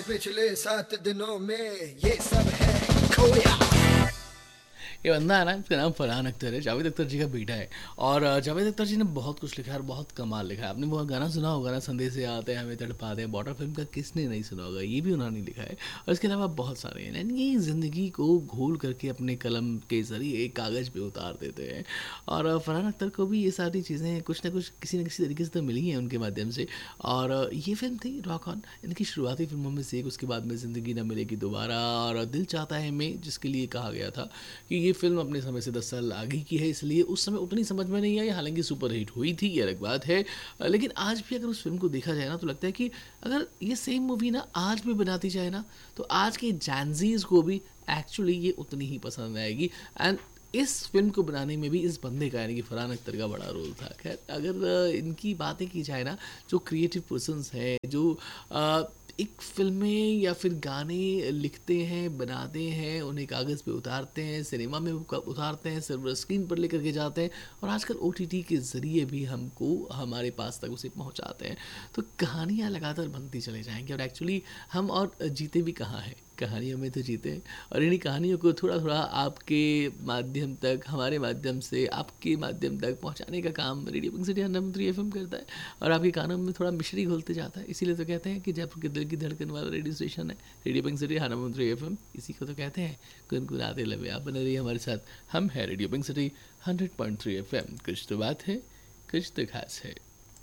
पिछले 7 दिनों में ये सब है खोया। ये बंदा है ना, इसका नाम फरहान अख्तर है, जावेद अख्तर जी का बेटा है। और जावेद अख्तर जी ने बहुत कुछ लिखा है और बहुत कमाल लिखा है। आपने वो गाना सुना होगा ना, संदेश से आते हैं हमें तड़पाते हैं, बॉर्डर फिल्म का किसने नहीं सुना होगा, ये भी उन्होंने लिखा है। और इसके अलावा बहुत सारे हैं, यानी ये ज़िंदगी को घोल करके अपने कलम के ज़रिए एक कागज़ पे उतार देते हैं। और फरहान अख्तर को भी ये सारी चीज़ें कुछ ना कुछ किसी न किसी तरीके से तो मिली हैं उनके माध्यम से। और ये फिल्म थी रॉक ऑन, इनकी शुरुआती फिल्मों में से एक। उसके बाद में ज़िंदगी न मिलेगी दोबारा और दिल चाहता है मैं, जिसके लिए कहा गया था कि ये फिल्म अपने समय से 10 साल आगे की है, इसलिए उस समय उतनी समझ में नहीं आई। हालांकि सुपर हिट हुई थी, ये अलग बात है। लेकिन आज भी अगर उस फिल्म को देखा जाए ना, तो लगता है कि अगर ये सेम मूवी ना आज भी बनाती जाए ना, तो आज के जैनजीज को भी एक्चुअली ये उतनी ही पसंद आएगी। एंड इस फिल्म को बनाने में भी इस बंदे का, यानी कि फरहान अख्तर का बड़ा रोल था। खैर, अगर इनकी बातें की जाए ना, जो क्रिएटिव पर्सन्स हैं, जो एक फ़िल्में या फिर गाने लिखते हैं, बनाते हैं, उन्हें कागज़ पे उतारते हैं, सिनेमा में उतारते हैं, सिल्वर स्क्रीन पर लेकर के जाते हैं, और आजकल OTT के ज़रिए भी हमको हमारे पास तक उसे पहुंचाते हैं, तो कहानियाँ लगातार बनती चले जाएंगी। और एक्चुअली हम और जीते भी कहाँ हैं, कहानियों में तो जीते हैं। और इन्हीं कहानियों को थोड़ा थोड़ा आपके माध्यम तक, हमारे माध्यम से आपके माध्यम तक पहुंचाने का काम रेडियो पिंक सिटी 103 FM करता है। और आपके कानों में थोड़ा मिश्री घोलते जाता है। इसीलिए तो कहते हैं कि जयपुर के दिल की धड़कन वाला रेडियो स्टेशन है रेडियो पिंक सिटी 103 FM। इसी को तो कहते हैं गुनगुनाते लवे। आप बने रहिए हमारे साथ, हम हैं रेडियो पिंक सिटी 100.3 FM। कुछ तो बात है, कुछ तो खास है।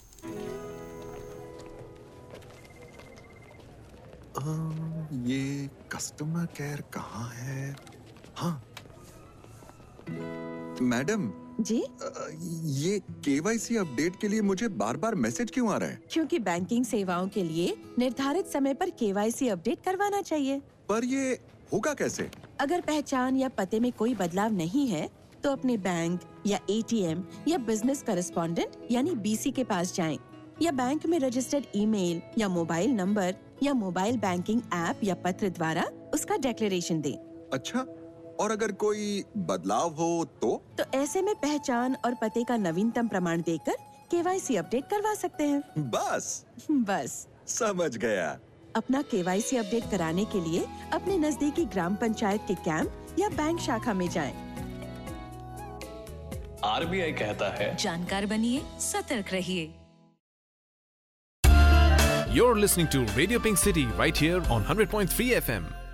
ये कस्टमर केयर कहाँ है? हाँ मैडम जी, ये KYC अपडेट के लिए मुझे बार बार मैसेज क्यों आ रहा है? क्योंकि बैंकिंग सेवाओं के लिए निर्धारित समय पर KYC अपडेट करवाना चाहिए। पर ये होगा कैसे? अगर पहचान या पते में कोई बदलाव नहीं है, तो अपने बैंक या ATM या बिजनेस करेस्पॉन्डेंट यानी BC के पास जाएं, या बैंक में रजिस्टर्ड ईमेल या मोबाइल नंबर या मोबाइल बैंकिंग ऐप या पत्र द्वारा उसका डिक्लेरेशन दें। अच्छा, और अगर कोई बदलाव हो तो ऐसे में पहचान और पते का नवीनतम प्रमाण देकर KYC अपडेट करवा सकते हैं। बस समझ गया। अपना KYC अपडेट कराने के लिए अपने नजदीकी ग्राम पंचायत के कैंप या बैंक शाखा में जाएं। RBI कहता है, जानकार बनिए, सतर्क रहिए। You're listening to Radio Pink City right here on 100.3 FM.